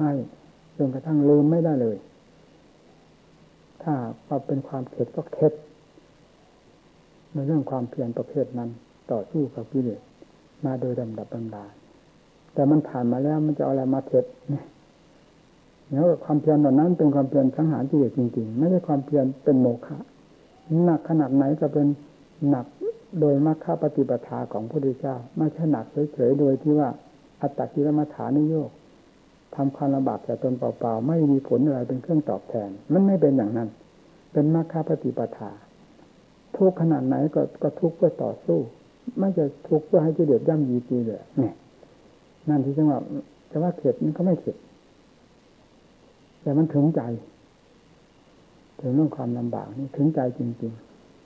ให้จนกระทั่งลืมไม่ได้เลยถ้าว่าเป็นความเข็ดก็เข็ดในเรื่องความเพียรประเภทนั้นต่อสู้กับกิเลสมาโดยลำดับลำดาแต่มันผ่านมาแล้วมันจะเอาอะไรมาเข็ดเนี่ยแล้วความเพียรเหล่านั้นเป็นความเพียรสังหารกิเลสจริงๆไม่ใช่ความเพียรเป็นโมฆะหนักขนาดไหนก็เป็นหนักโดยมรรคปฏิปทาของพระพุทธเจ้าไม่ใช่หนักเฉยๆโดยที่ว่าอัตตกิลมัฏฐานิโยคทำความลำบากแก่ตนเปล่าๆไม่มีผลอะไรเป็นเครื่องตอบแทนมันไม่เป็นอย่างนั้นเป็นมรรคปฏิปทาทุกขนาดไหนก็ทุกเพื่อต่อสู้ไม่จะทุกเพื่อให้กิเลสย่ำยีตีเลยเนี่ยนั่นที่จังหวะแต่ว่าเข็ดมันก็ไม่เข็ดแต่มันถึงใจถึงเรื่องความลำบากนี่ถึงใจจริง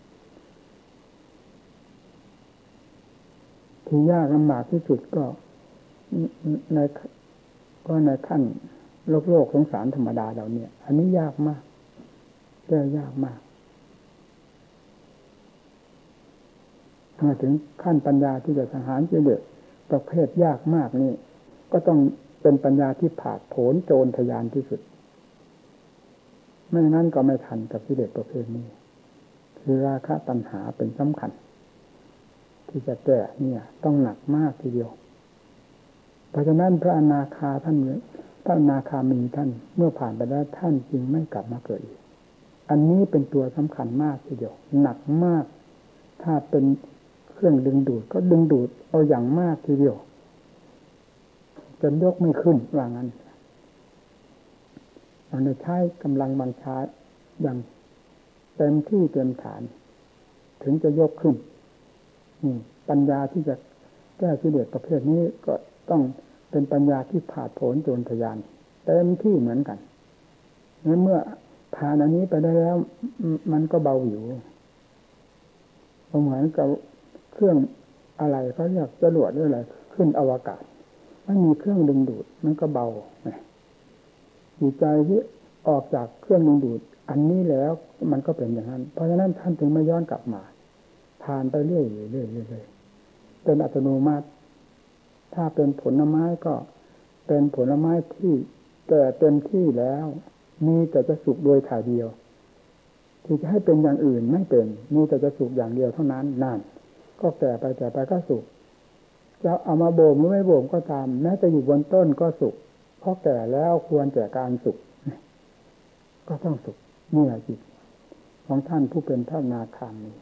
ๆที่ยากลำบากที่สุดก็ในขั้นโลกสงสารธรรมดาเราเนี่ยอันนี้ยากมากแก้ยากมากมาถึงขั้นปัญญาที่จะสังหารกิเลสประเภทยากมากนี่ก็ต้องเป็นปัญญาที่ผาดโผนโจรทะยานที่สุดไม่งั้นก็ไม่ทันกับกิเลสประเภทนี้คือราคะตัณหาเป็นสำคัญที่จะแก้เนี่ยต้องหนักมากทีเดียวเพราะฉะนั้นพระอนาคาท่านพระอนาคามีท่านเมื่อผ่านไปแล้วท่านจึงไม่กลับมาเกิดอีกอันนี้เป็นตัวสำคัญมากทีเดียวหนักมากถ้าเป็นเครื่องดึงดูดก็ดึงดูดเอาอย่างมากทีเดียวจนยกไม่ขึ้นว่างั้นเราได้ใช้กำลังบังชาอย่างเต็มที่เต็มฐานถึงจะยกขึ้นปัญญาที่จะแก้กิเลสประเภทนี้ก็ต้องเป็นปัญญาที่ผาดโผนโจรทะยานเต็มที่เหมือนกันเมื่อผ่านอันนี้ไปได้แล้วมันก็เบาหิวเหมือนกับเครื่องอะไรเขาเรียกจรวดหรืออะไรขึ้นอวกาศไม่มีเครื่องดึงดูดมันก็เบาจิตใจที่ออกจากเครื่องดึงดูดอันนี้แล้วมันก็เป็นอย่างนั้นเพราะฉะนั้นท่านถึงไม่ย้อนกลับมาผ่านไปเรื่อยๆเป็นอัตโนมัติถ้าเป็นผลไม้ก็เป็นผลไม้ที่แก่เต็มที่แล้วมีแต่จะสุกโดยถ่ายเดียวที่จะให้เป็นอย่างอื่นไม่เป็นมีแต่จะสุกอย่างเดียวเท่านั้นนั่นก็แก่ไปก็สุกจะเอามาบ่มหรือไม่บ่มก็ตามแม้จะอยู่บนต้นก็สุกเพราะแก่แล้วควรแก่การสุกก็ต้องสุกนี่แหละจิตของท่านผู้เป็นพระอนาคามี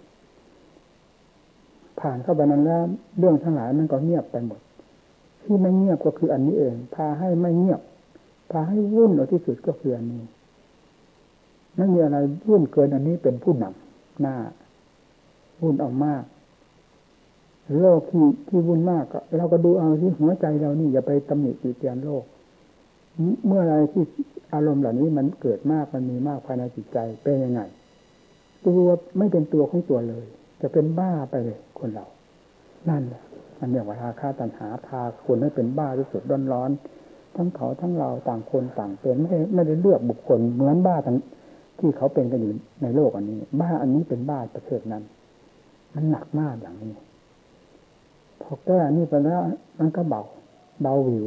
ผ่านเข้าไปนั้นแล้วเรื่องทั้งหลายมันก็เงียบไปหมดที่ไม่เงียบก็คืออันนี้เองพาให้ไม่เงียบพาให้วุ่นเอาที่สุดก็คืออันนี้ไม่มีอะไรวุ่นเกินอันนี้เป็นผู้นำหน้าวุ่นเอามากโลกที่วุ่นมากก็เราก็ดูเอาที่หัวใจเรานี่อย่าไปตำหนิติเตียนโลกเมื่อไรที่อารมณ์เหล่านี้มันเกิดมากมันมีมากภายในจิตใจเป็นยังไงตัวไม่เป็นตัวของตัวเลยจะเป็นบ้าไปเลยคนเรานั่นแหละมันเรียกว่าราคะตัณหาพาคนให้เป็นบ้าที่สุดร้อนๆทั้งเขาทั้งเราต่างคนต่างเป็นไม่ได้เลือกบุคคลเหมือนบ้าทั้งที่เขาเป็นกันอยู่ในโลกอันนี้บ้าอันนี้เป็นบ้าประเภทนั้นมันหนักมากอย่างนี้พอแก้นี่ไปแล้วมันก็เบาหิว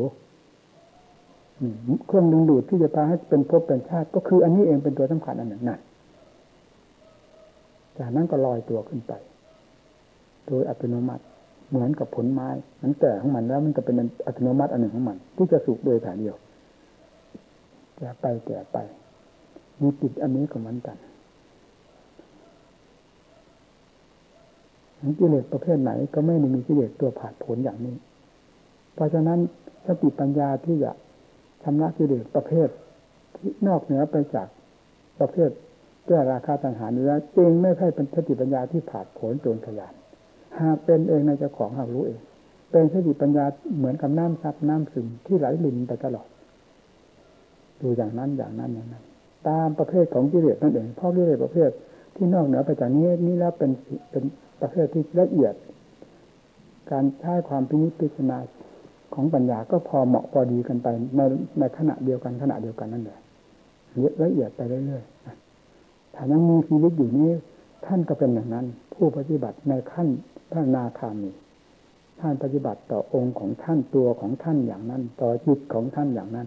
เครื่องดึงดูดที่จะพาให้เป็นภพเป็นชาติก็คืออันนี้เองเป็นตัวสำคัญอันหนึ่งนั่นจากนั้นก็ลอยตัวขึ้นไปโดยอัตโนมัติเหมือนกับผลไม้มันแก่ของมันแล้วมันก็เป็นอัตโนมัติอันหนึ่งของมันที่จะสุกโดยถ่ายเดียวแก่ไปมีจิตอันนี้ก็เหมือนกันกิเลสประเภทไหนก็ไม่มีกิเลสตัวผาดโผนอย่างนี้เพราะฉะนั้นสติปัญญาที่จะชำระกิเลสประเภทที่นอกเหนือไปจากประเภทแก้ราคะตัณหานี้แล้วจึงไม่ใช่เป็นสติปัญญาที่ผาดโผนโจรทะยานหากเป็นเองในเจ้าของหากรู้เองเป็นสติปัญญาเหมือนกับน้ำซับน้ำซึมที่ไหลลินไปตลอดดูอย่างนั้นตามประเภทของกิเลสนั่นเองเพราะกิเลสประเภทที่นอกเหนือไปจากนี้แล้วเป็นประเภทที่ละเอียดการใช้ความพินิจพิจารณาของปัญญาก็พอเหมาะพอดีกันไปในขณะเดียวกันนั่นแหละละเอียดไปเรื่อยๆถ้ายังมีชีวิตอยู่นี้ท่านก็เป็นอย่างนั้นผู้ปฏิบัติในขั้นพระอนาคามีท่านปฏิบัติต่อองค์ของท่านตัวของท่านอย่างนั้นต่อจิตของท่านอย่างนั้น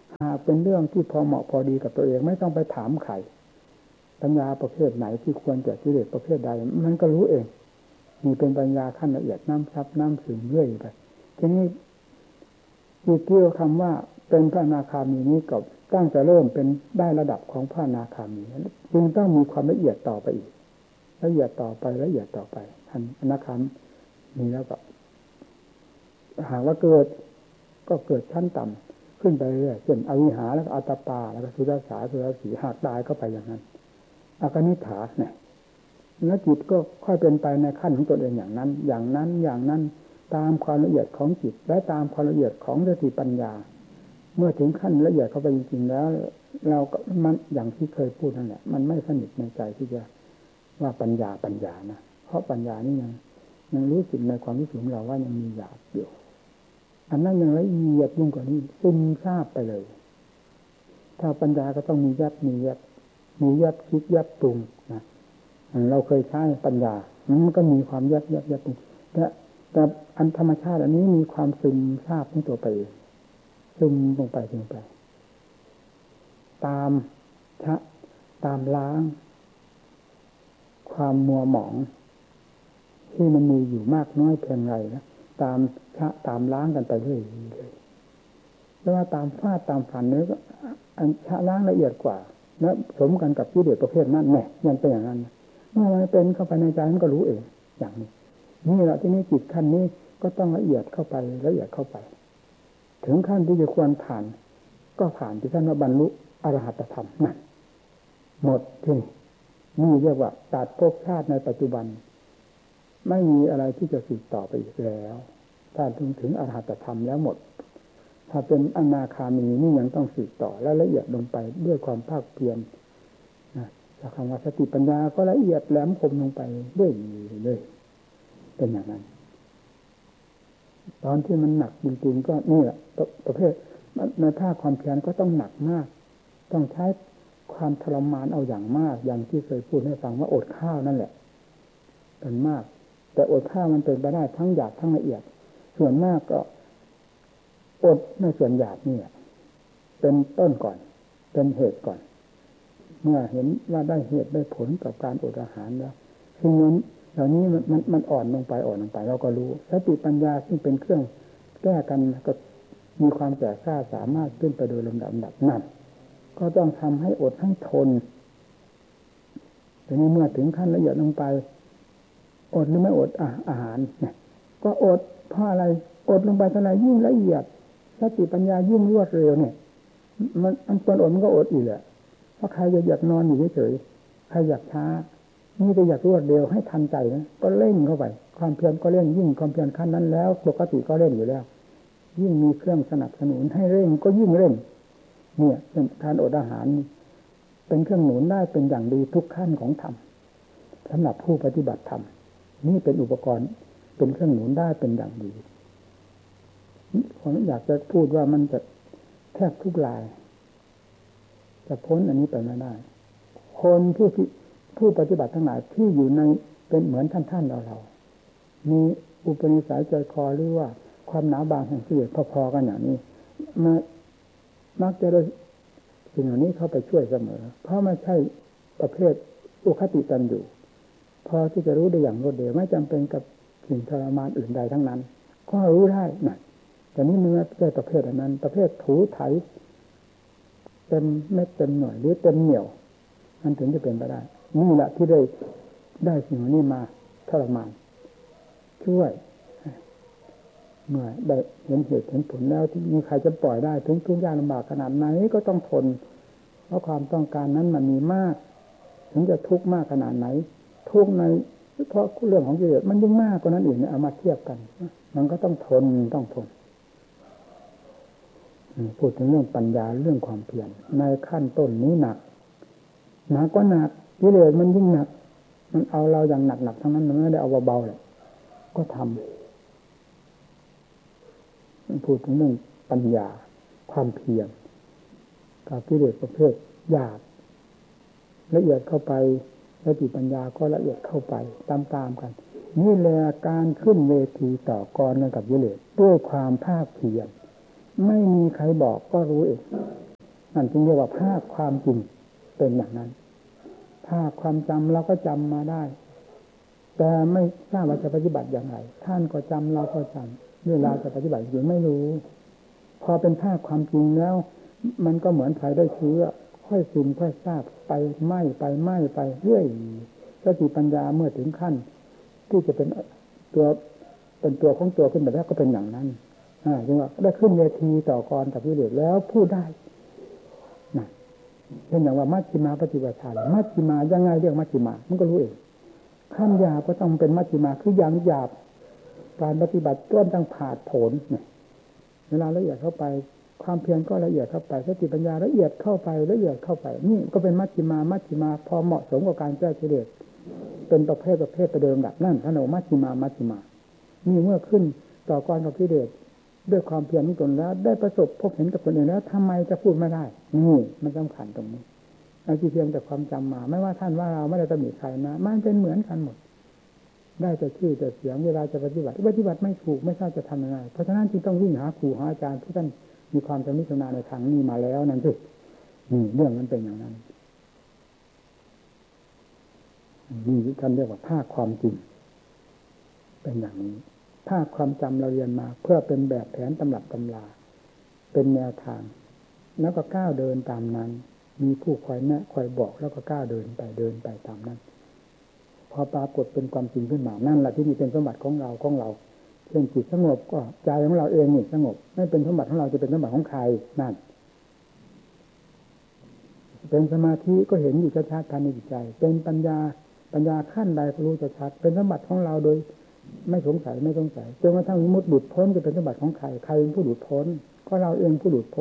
หากเป็นเรื่องที่พอเหมาะพอดีกับตัวเองไม่ต้องไปถามใครปัญญาประเภทไหนที่ควรแก่กิเลสประเภทใดมันก็รู้เองนี่เป็นปัญญาขั้นละเอียดน้ำซับน้ำซึมเรื่อยไปทีนี้ที่เกี่ยวคำว่าเป็นพระอนาคามีนี้กับตั้งแต่เริ่มเป็นได้ระดับของพระอนาคามีจึงต้องมีความละเอียดต่อไปอีกละเอียดต่อไปละเอียดต่อไปท่านอนาคามีแล้วก็หากว่าเกิดก็เกิดชั้นต่ำขึ้นไปเรื่อยเช่นอวิหาแล้วก็อัตตปาแล้วก็สุรสาสุรสีหากตายก็ไปอย่างนั้นอากนิฐาเนี่ยแล้วจิตก็ค่อยเป็นไปในขั้นของตัวเองอย่างนั้นอย่างนั้นอย่างนั้นตามความละเอียดของจิตและตามความละเอียดของสติปัญญาเมื่อถึงขั้นละเอียดเข้าไปจริงๆแล้วเราก็มันอย่างที่เคยพูดนั่นแหละมันไม่สนิทในใจที่จะว่าปัญญานะเพราะปัญญานี่ยังรู้สึกในความรู้สึกของเราว่ายังมีหยาบอยู่อันนั้นยังละเอียดยิ่งกว่านี้ซึมซาบไปเลยถ้าปัญญาก็ต้องมียับคิดยับปรุงนะเราเคยใช้ปัญญามันก็มีความยับปรุงแต่อันธรรมชาติอันนี้มีความซึมซาบของตัวไปเองซึมลงไปตามล้างความมัวหมองที่มันมีอยู่มากน้อยเพียงไรนะตามล้างกันไปเรื่อยแล้วว่าตามฟาดตามฝันนี้ก็อันชะล้างละเอียดกว่าแล้วสมกันกับกิเลสประเภทนั้นแน่ยังเป็นอย่างนั้นเมื่อมันเป็นเข้าไปในใจมันก็รู้เองอย่างนี้นี่แหละที่นี้จิตขั้นนี้ก็ต้องละเอียดเข้าไปถึงขั้นที่จะควรผ่านก็ผ่านที่ท่านว่าบรรลุอรหัตธรรมนั่นหมดที่นี่เรียกว่าตัดภพชาติในปัจจุบันไม่มีอะไรที่จะสืบต่อไปอีกแล้วถ้าถึงอรหัตธรรมแล้วหมดถ้าเป็นอนาคามีนี่ยังต้องสืบต่อและละเอียดลงไปด้วยความภาคเพียรจากคำว่าสติปัญญาก็ละเอียดแหลมคมลงไปเรื่อยเป็นอย่างนั้นตอนที่มันหนักจริงๆก็นี่แหละประเภทในภาคความเพียรก็ต้องหนักมากต้องใช้ความทรมานเอาอย่างมากอย่างที่เคยพูดให้ฟังว่าอดข้าวนั่นแหละเป็นมากแต่อดข้าวมันเป็นไปได้ทั้งหยาบทั้งละเอียดส่วนมากก็อดในส่วนหยาบนี่เป็นต้นก่อนเป็นเหตุก่อนเมื่อเห็นว่าได้เหตุได้ผลกับการอดอาหารแล้วสิ่งนั้นเหล่านี้มันอ่อนลงไปเราก็รู้สติปัญญาซึ่งเป็นเครื่องแก้กันก็มีความแก่กล้าสามารถขึ้นไปโดยลำดับนั่นก็ต้องทำให้อดให้ทนทีนี้เมื่อถึงขั้นละเอียดลงไปอดหรือไม่อดอาหารเนี่ยก็อดเพราะอะไรอดลงไปเท่าไหร่ยิ่งละเอียดสติปัญญายิ่งรวดเร็วเนี่ยมันควรอดมันก็อดอีกแหละเพราะใครอยากนอนอยู่เฉยๆใครอยากช้านี่ก็อยากรวดเร็วให้ทันใจนะก็เร่งเข้าไปความเพียรก็เร่งยิ่งความเพียรขั้นนั้นแล้วปกติก็เร่งอยู่แล้วยิ่งมีเครื่องสนับสนุนให้เร่งก็ยิ่งเร่งเนี่ยการอดอาหารเป็นเครื่องหนุนได้เป็นอย่างดีทุกขั้นของธรรมสำหรับผู้ปฏิบัติธรรมนี่เป็นอุปกรณ์เป็นเครื่องหนุนได้เป็นอย่างดีผมอยากจะพูดว่ามันจะแทบทุกรายจะพ้นอันนี้ไปไม่ได้คนผู้ปฏิบัติทั้งหลายที่อยู่ในเป็นเหมือนท่านเรามีอุปนิสัยใจคอหรือว่าความหนาบางแห่งชีวิตพอๆกันอย่างนี้มักจะได้สิ่งเหล่านี้เข้าไปช่วยเสมอเพราะไม่ใช่ประเภทอุคติตันอยู่พอที่จะรู้ได้อย่างรวดเร็วไม่จำเป็นกับสิ่งทรมานอื่นใดทั้งนั้นก็รู้ได้นะแต่นี่มันไม่ใช่ประเภทอันนั้นประเภทถูไถเต็มเม็ดเต็มหน่วยหรือเต็มเหนี่ยวมันถึงจะเป็นไปได้นี่แหละที่ได้สิ่งนี้มาทรมานช่วยเมื่อได้เห็นเหตุเห็นผลแล้วที่มีใครจะปล่อยได้ถึงทุกข์ยากลำบากขนาดไหนก็ต้องทนเพราะความต้องการนั้นมันมีมากถึงจะทุกข์มากขนาดไหนทุกข์ในเพราะเรื่องของกิเลสมันยิ่งมากกว่านั้นอีกเนี่ยเอามาเทียบกันมันก็ต้องทนพูดถึงเรื่องปัญญาเรื่องความเพียรในขั้นต้นนี้หนักก็หนักกิเลสมันยิ่งหนักมันเอาเราอย่างหนักทั้งนั้นมันไม่ได้เอาเบาๆเลยก็ทำพูดถึงเรื่องปัญญาความเพียรกับกิเลสประเภทหยาบละเอียดเข้าไปสติปัญญาก็ละเอียดเข้าไปตามกันนี่แหละการขึ้นเวทีต่อกรกับกิเลสด้วยความภาคเพียรไม่มีใครบอกก็รู้เองนั่นจึงเรียกว่าภาคความจริงเป็นอย่างนั้นภาคความจำเราก็จำมาได้แต่ไม่ทราบว่าจะปฏิบัติอย่างไรท่านก็จำเราก็จำเวลาจะปฏิบัติอยู่ไม่รู้พอเป็นภาคความจริงแล้วมันก็เหมือนไฟได้เชื้อค่อยซึมค่อยทราบไปไหม้ไปเรื่อยสติปัญญาเมื่อถึงขั้นที่จะเป็นตัวของตัวขึ้นมาแล้วก็เป็นอย่างนั้นจึงว่าได้ขึ้นเวทีต่อกรกับกิเลสแล้วพูดได้นะเช่นอย่างว่ามัชฌิมาปฏิปทามัชฌิมายังไงเรียกมัชฌิมามันก็รู้เองขั้นหยาบก็ต้องเป็นมัชฌิมาคืออย่างหยาบการปฏิบัติต้นต้องผ่าผลเนี่ยเวลาละเอียดเข้าไปความเพียรก็ละเอียดเข้าไปสติปัญญาละเอียดเข้าไปนี่ก็เป็นมัชฌิมาพอเหมาะสมกับการแก้กิเลสเป็นประเภทประเดิมดับนั่นท่านเอามัชฌิมานี่เมื่อขึ้นต่อกรกับกิเลสด้วยความเพียรของตนแล้วได้ประสบพบเห็นกับตนเองแล้วทำไมจะพูดไม่ได้นี่มันสำคัญตรงนี้เอาที่เพียงแต่ความจำมาไม่ว่าท่านว่าเราไม่ได้ตำหนิใครนะมันเป็นเหมือนกันหมดได้แต่ชื่อแต่เสียงเวลาจะปฏิบัติไม่ถูกไม่ทราบจะทำยังไงเพราะฉะนั้นจึงต้องวิ่งหาครูหาอาจารย์ที่ท่านมีความชำนิชำนาญในทางนี้มาแล้วนั่นสิเรื่องมันเป็นอย่างนั้นนี่ท่านเรียกว่าภาคความจริงเป็นอย่างนี้ภาคความจำเราเรียนมาเพื่อเป็นแบบแผนตำรับตำราเป็นแนวทางแล้วก็ก้าวเดินตามนั้นมีผู้คอยแนะคอยบอกแล้วก็ก้าวเดินไปตามนั้นพอปรากฏเป็นความจริงขึ้นมานั่นแหละที่นี่เป็นสมบัติของเราเช่นจิตสงบก็ใจของเราเองนี่สงบไม่เป็นสมบัติของเราจะเป็นสมบัติของใครนั่นเป็นสมาธิก็เห็นอยู่ชัดๆภายในจิตใจเป็นปัญญาขั้นใดก็รู้ชัดเป็นสมบัติของเราโดยไม่สงสัยจนกระทั่งมุดหลุดพ้นจะเป็นสมบัติของใครเป็นผู้หลุดพ้นก็เราเองผู้หลุดพ้น